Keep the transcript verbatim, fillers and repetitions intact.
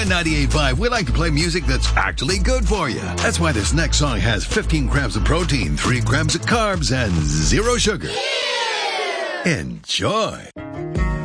ninety-eight point five, we like to play music that's actually good for you. That's why this next song has fifteen grams of protein, three grams of carbs, and zero sugar. Yeah! Enjoy.